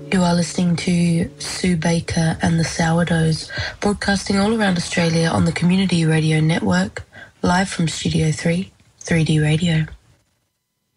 You are listening to Sue Baker and the Sourdoughs, broadcasting all around Australia on the Community Radio Network, live from Studio 3, 3D Radio.